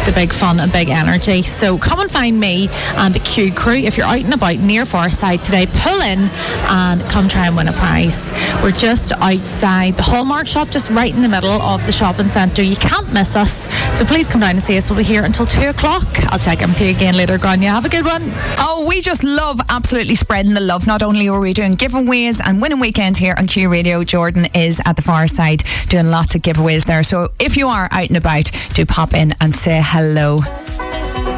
the big fun and big energy. So come and find me and the Q crew if you're out and about near Farside today. Pull in and come try and win a prize. We're just outside the Hallmark shop, just right in the middle of the shopping centre. You can't miss us, so please come down and see us. We'll be here until 2 o'clock. I'll check in with you again later. Grania, have a good one. Oh, we just love absolutely spreading the love. Not only are we doing giveaways and winning weekends here on Q Radio, Jordan is at the Farside doing lots of giveaways there. So if you are out and about, do pop in and say hello.